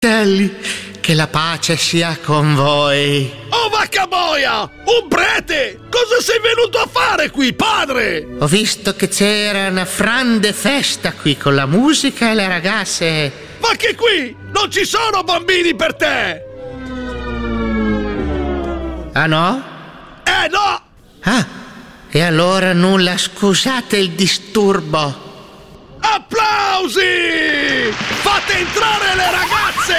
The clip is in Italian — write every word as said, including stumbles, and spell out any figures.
Fratelli, che la pace sia con voi. Oh vacca boia! Un prete! Cosa sei venuto a fare qui, padre? Ho visto che c'era una grande festa qui con la musica e le ragazze. Ma che qui non ci sono bambini per te! Ah no? Eh no! Ah, e allora nulla, scusate il disturbo. Applausi! Fate entrare le ragazze!